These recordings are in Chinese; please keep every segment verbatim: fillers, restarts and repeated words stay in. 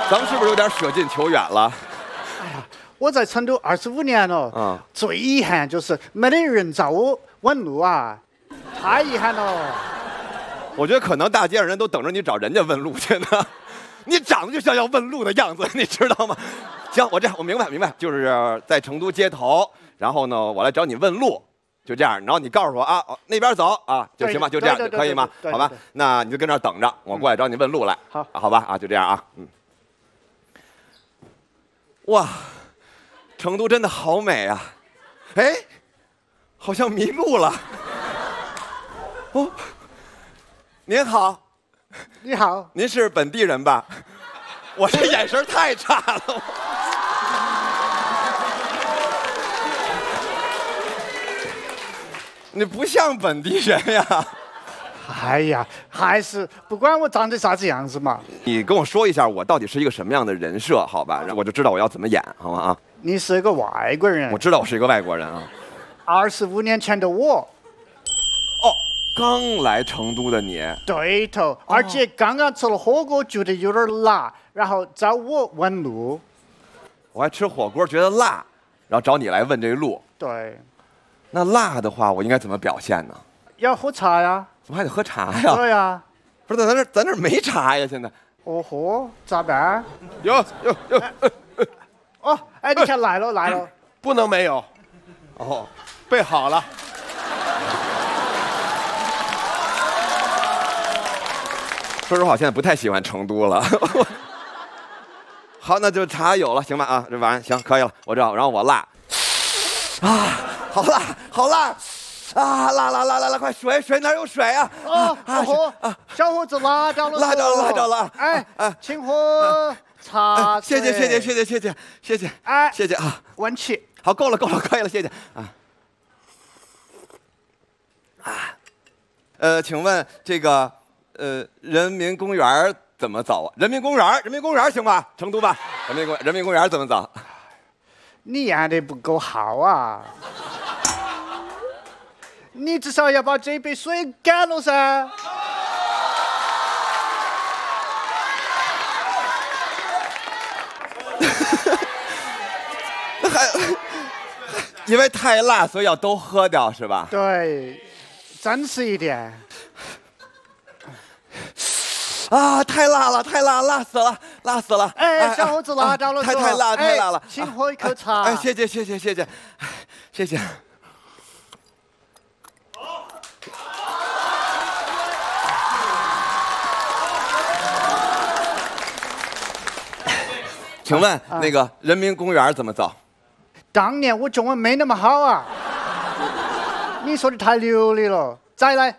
咱们是不是有点舍近求远了？ 哎呀，我在成都二十五年了， 嗯， 最遗憾就是没得人找我问路啊，太遗憾了。 我觉得可能大街上人都等着你找人家问路去呢。你长得就像要问路的样子，你知道吗？行，我这样我明白明白，就是在成都街头，然后呢，我来找你问路，就这样，然后你告诉我啊，那边走啊，就行吧，就这样可以吗？好吧，那你就跟这儿等着，我过来找你问路来。 好， 好吧啊，就这样啊，嗯。哇，成都真的好美啊！哎，好像迷路了。哦，您好。 你好， 您是本地人吧？我这眼神太差了。你不像本地人呀。 哎呀，还是不管我长得啥子样子嘛。 你跟我说一下，我到底是一个什么样的人设，好吧？我就知道我要怎么演，好吗？啊。 你是一个外国人。 我知道我是一个外国人啊。 二十五年前的我。 哦。刚来成都的你， 对头，而且刚刚吃了火锅，觉得有点辣，然后找我问路。 我还吃火锅觉得辣，然后找你来问这个路。 对， 那辣的话，我应该怎么表现呢？ 要喝茶呀。 怎么还得喝茶呀？ 对呀。 不是，咱这咱这没茶呀，现在。 哦豁，咋办？ 有有有。 哦，哎，你看来了来了， 不能没有。哦，备好了。 说实话，我现在不太喜欢成都了。好，那就茶有了，行吧？啊，这玩意行，可以了，我知道。然后我辣，啊，好辣，好辣，啊，辣辣辣辣辣，快水水哪有水啊？ 哦，哦啊，小伙子辣着了， 辣着了，辣着了。 哎哎，请喝茶。 谢谢谢谢谢谢谢谢谢谢，哎，谢谢啊。 闻起， 好，够了够了，可以了，谢谢啊。啊，呃，请问这个。呃，人民公园怎么走啊？人民公园，人民公园行吧？成都吧？人民公人民公园怎么走？ 你演得不够好啊！你至少要把这杯水干了噻。 还因为太辣，所以要都喝掉是吧？ 对，真实一点。 啊！太辣了，太辣，辣死了，辣死了！ 哎，小伙子，辣着了， 太太辣，太辣了！ 请喝一口茶。 哎，谢谢，谢谢，谢谢，谢谢。请问那个人民公园怎么走？ 当年我中文没那么好啊，你说的太流利了，再来。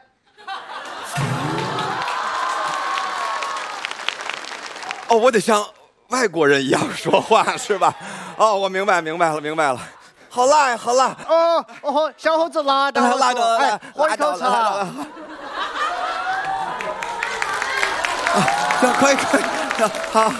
哦，我得像外国人一样说话是吧？哦，我明白明白了明白了，好辣呀好辣！ 哦哦，小伙子辣着了， 辣着了， 哎，喝一口茶。 啊，行，可以可以，好。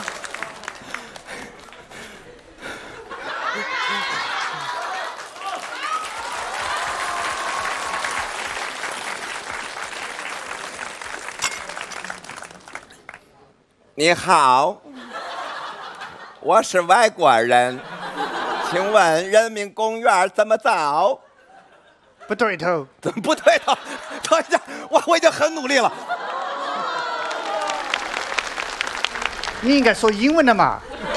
你好，我是外国人，请问人民公园怎么走？ 不对头， 怎么不对头？等一下，我我已经很努力了。 你应该说英文的嘛。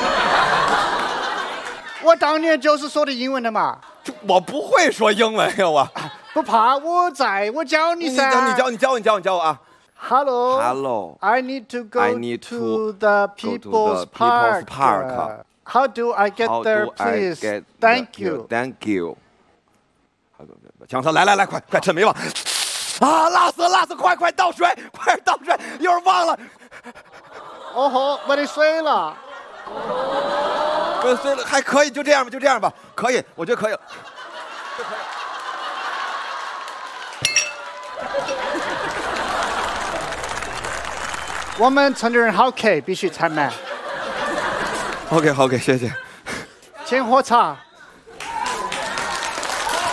我当年就是说的英文的嘛。 我不会说英文呀，我。 不怕，我在，我教你噻。 你教你教你教你教我啊。 Hello. Hello. I need to go I need to, to the go to People's the Park. People's Park. How do I get How there, do I please? get Thank you. you. Thank you. 强哥，来来来，快快趁没忘。啊，辣死辣死！快快倒水，快倒水！一会儿忘了。 哦吼，没得水了。 呃，水了还可以，就这样吧，就这样吧，可以，我觉得可以了。 我们成都人好客，必须才满。 OK OK， 谢谢。 请喝茶。